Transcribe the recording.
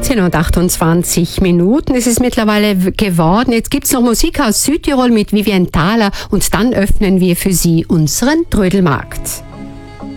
17:28. Es ist mittlerweile geworden. Jetzt gibt's noch Musik aus Südtirol mit Vivian Thaler und dann öffnen wir für Sie unseren Trödelmarkt.